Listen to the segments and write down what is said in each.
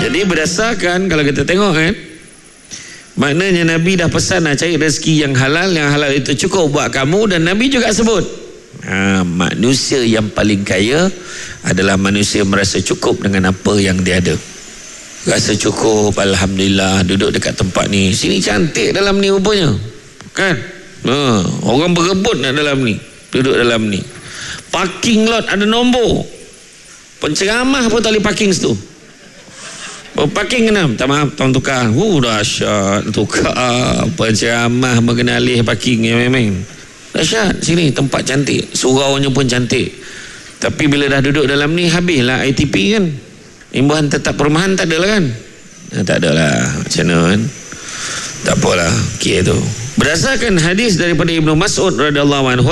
Jadi berdasarkan kalau kita tengok kan, maknanya Nabi dah pesan cari rezeki yang halal itu cukup buat kamu, dan Nabi juga sebut manusia yang paling kaya adalah manusia merasa cukup dengan apa yang dia ada. Rasa cukup, alhamdulillah, duduk dekat tempat ni, sini cantik dalam ni rupanya kan, orang berebut nak dalam ni, duduk dalam ni, parking lot ada nombor, penceramah pun tak boleh parking situ. Parking kena, tak maaf tuan tukar, dahsyat, tukar penceramah mengenali parking yang memang dahsyat. Sini tempat cantik, suraunya pun cantik, tapi bila dah duduk dalam ni habislah ITP kan, imbuhan tetap perumahan tak ada lah kan, tak ada lah, macam mana kan, tak apalah, okey tu. Berdasarkan hadis daripada Ibnu Mas'ud radhiyallahu anhu,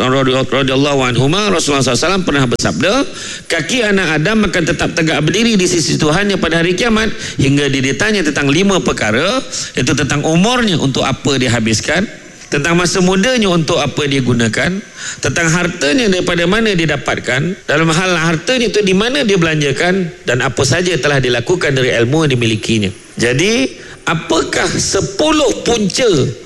Rasulullah SAW pernah bersabda, kaki anak Adam akan tetap tegak berdiri di sisi Tuhannya pada hari kiamat hingga dia ditanya tentang 5 perkara, iaitu tentang umurnya, untuk apa dia habiskan, tentang masa mudanya, untuk apa dia gunakan, tentang hartanya, daripada mana dia dapatkan, dalam hal hartanya itu di mana dia belanjakan, dan apa saja telah dilakukan dari ilmu yang dimilikinya. Jadi apakah 10 punca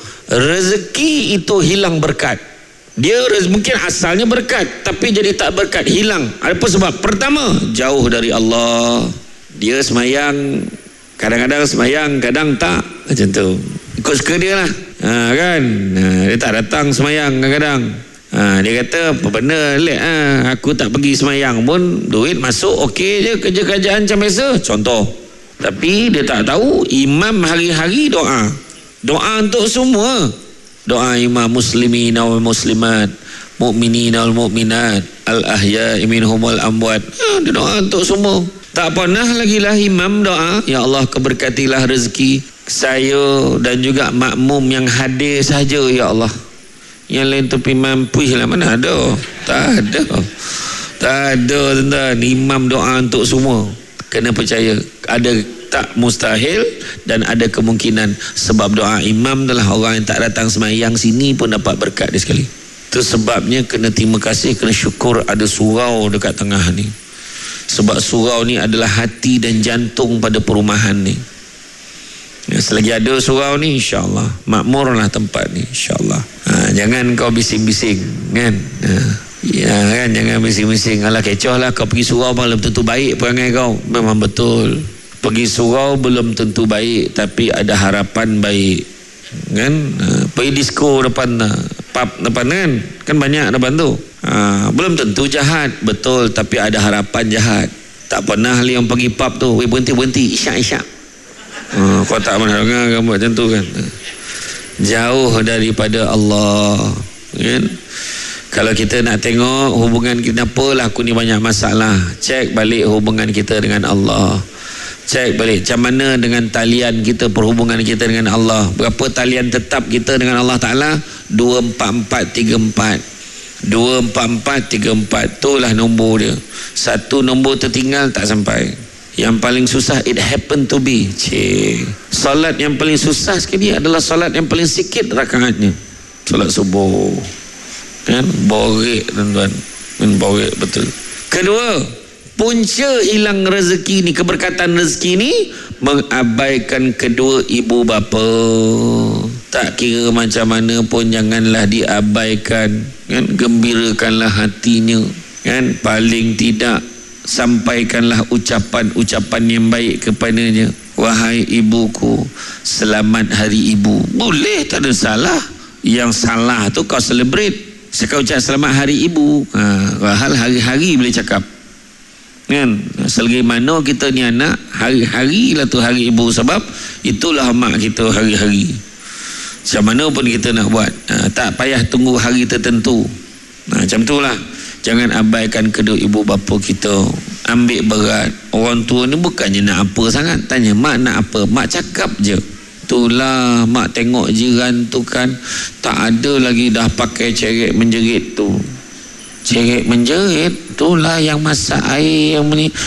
rezeki itu hilang berkat? Dia mungkin asalnya berkat, tapi jadi tak berkat, hilang. Apa sebab? Pertama, jauh dari Allah. Dia semayang, kadang-kadang semayang, kadang tak, macam tu, ikut suka dia lah, kan. Dia tak datang semayang kadang-kadang. Dia kata apa benda lek, aku tak pergi semayang pun duit masuk, okey je, kerja-kerjaan macam biasa, contoh. Tapi dia tak tahu imam hari-hari doa untuk semua. Doa imam muslimin wal muslimat, mu'minin wal mu'minat, al-ahya'i minhum wal amwat. Dia doa untuk semua. Tak pernah lagi lah imam doa, ya Allah keberkatilah rezeki saya dan juga makmum yang hadir saja ya Allah. Yang lain tu imam puih lah, mana ada? Tak ada tuan-tuan. Imam doa untuk semua. Kena percaya, ada tak mustahil dan ada kemungkinan, sebab doa imam adalah orang yang tak datang semayang sini pun dapat berkat dia sekali. Itu sebabnya kena terima kasih, kena syukur ada surau dekat tengah ni, sebab surau ni adalah hati dan jantung pada perumahan ni. Selagi ada surau ni, insyaAllah makmurlah tempat ni, insyaAllah. Jangan kau bising-bising kan, ya kan, jangan bising-bising, alah kecoh lah kau pergi surau belum tentu baik perangai kau. Memang betul, pergi surau belum tentu baik, tapi ada harapan baik kan. Pergi disco depan pub depan kan banyak depan tu, belum tentu jahat, betul, tapi ada harapan jahat. Tak pernah yang pergi pub tu berhenti isyak kau tak pernah dengar gambar macam tu kan. Jauh daripada Allah kan. Kalau kita nak tengok hubungan kita, apalah aku ni banyak masalah, cek balik hubungan kita dengan Allah. Cek balik macam mana dengan talian kita, perhubungan kita dengan Allah. Berapa talian tetap kita dengan Allah Ta'ala? 24434. 24434, itulah nombor dia. Satu nombor tertinggal tak sampai. Yang paling susah, it happen to be. Solat yang paling susah sekali adalah solat yang paling sikit rakaatnya, solat subuh kan. Borek tuan-tuan, borek betul. Kedua, punca hilang rezeki ni, keberkatan rezeki ni, mengabaikan kedua ibu bapa. Tak kira macam mana pun janganlah diabaikan kan. Gembirakanlah hatinya kan. Paling tidak sampaikanlah ucapan-ucapan yang baik kepadanya. Wahai ibuku, selamat hari ibu. Boleh, tak ada salah. Yang salah tu kau celebrate. Sekau ucap selamat hari ibu, hal hari-hari boleh cakap kan. Selagi mana kita ni anak, hari-hari lah tu hari ibu, sebab itulah mak kita hari-hari. Macam mana pun kita nak buat, tak payah tunggu hari tertentu. Macam itulah. Jangan abaikan kedua ibu bapa kita. Ambil berat. Orang tua ni bukannya nak apa sangat. Tanya mak nak apa, mak cakap je. Itulah, mak tengok jiran tu kan, tak ada lagi dah pakai ceret menjerit tu. Ceret menjerit, itulah yang masak air yang ni.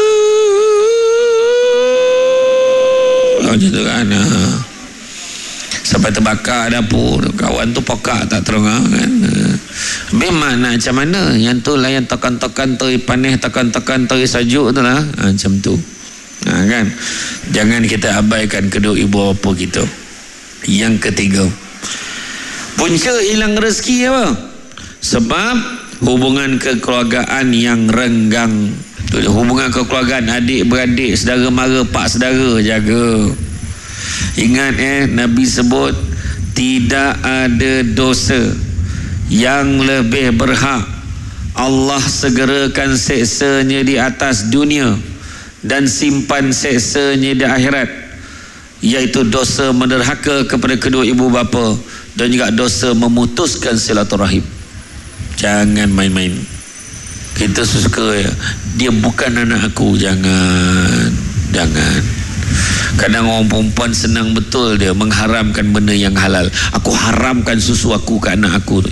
Macam tu kan. Sampai terbakar dapur, kawan tu pokak tak terengah kan. Memang nak macam mana, yang tu lah yang tekan-tekan teri panas, tekan-tekan teri sajuk tu lah, macam tu Kan? Jangan kita abaikan kedua ibu bapa kita. Yang ketiga, punca hilang rezeki apa? Sebab hubungan kekeluargaan yang renggang. Hubungan kekeluargaan adik-beradik, saudara mara, pak saudara, jaga. Ingat Nabi sebut tidak ada dosa yang lebih berhak Allah segerakan seksanya di atas dunia dan simpan seksanya di akhirat, iaitu dosa menderhaka kepada kedua ibu bapa dan juga dosa memutuskan silaturahim. Jangan main-main. Kita suka dia bukan anak aku. Jangan. Kadang orang perempuan senang betul dia mengharamkan benda yang halal. Aku haramkan susu aku ke anak aku.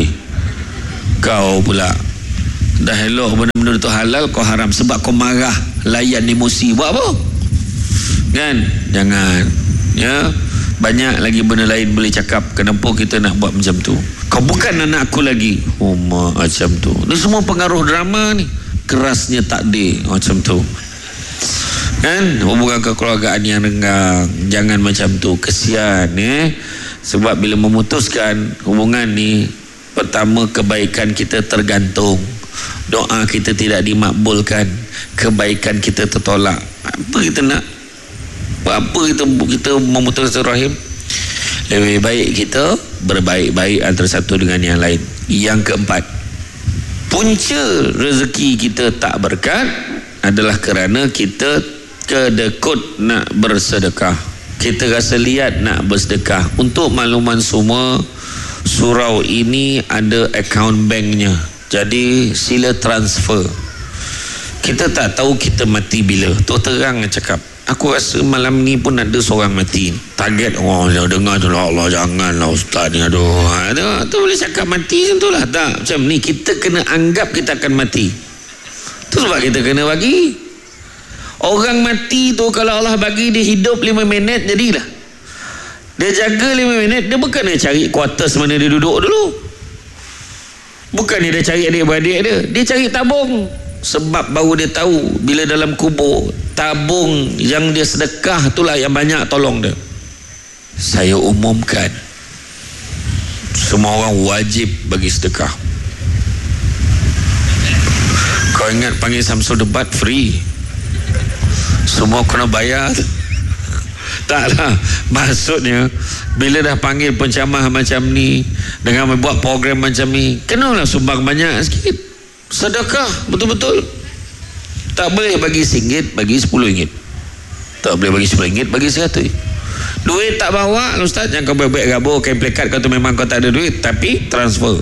Kau pula dah elok benda-benda tu halal, kau haram sebab kau marah, layan emosi. Buat apa? Kan? Jangan. Ya. Banyak lagi benda lain boleh cakap. Kenapa kita nak buat macam tu? Kau bukan anak aku lagi. Macam tu. Ni semua pengaruh drama ni. Kerasnya takdir macam tu. Kan? Hubungan kekeluargaan yang renggang. Jangan macam tu. Kesian Sebab bila memutuskan hubungan ni, pertama, kebaikan kita tergantung. Doa kita tidak dimakbulkan. Kebaikan kita tertolak. Apa kita nak? Apa kita memutuskan rahim? Lebih baik kita berbaik-baik antara satu dengan yang lain. Yang keempat, punca rezeki kita tak berkat adalah kerana kita kedekut nak bersedekah. Kita rasa liat nak bersedekah. Untuk makluman semua, surau ini ada akaun banknya. Jadi sila transfer. Kita tak tahu kita mati bila. Tu terang cakap. Aku rasa malam ni pun ada seorang mati. Target dengar tu lah, Allah janganlah ustaz ni. Aduh. Tu boleh cakap mati macam tu lah. Tak, macam ni kita kena anggap kita akan mati. Tu sebab kita kena bagi. Orang mati tu kalau Allah bagi dia hidup 5 minit jadilah. Dia jaga 5 minit. Dia bukan dia cari quarters mana dia duduk dulu. Bukan dia cari adik-beradik dia. Dia cari tabung. Sebab baru dia tahu bila dalam kubur, tabung yang dia sedekah itulah yang banyak tolong dia. Saya umumkan, semua orang wajib bagi sedekah. Kau ingat panggil Samsul debat free? Semua kena bayar. Taklah, maksudnya bila dah panggil pencamah macam ni, dengan membuat program macam ni, kenalah sumbang banyak sikit. Sedekah betul-betul. Tak boleh bagi RM1, bagi RM10. Tak boleh bagi RM10, bagi RM100. Duit tak bawa, ustaz, jangan kau baik-baik gabur kain plekat kau tu memang kau tak ada duit, tapi transfer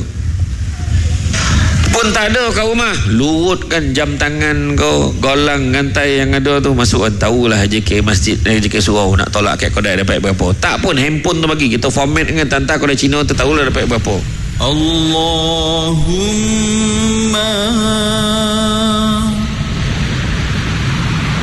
pun tak ada kat rumah. Lurutkan jam tangan kau, golang ngantai yang ada tu, masuk kan tahulah JK masjid, JK surau nak tolak kat kau dah dapat berapa. Tak pun handphone tu bagi kita format dengan tanta kau dah Cina tu tahulah dapat berapa. Allahumma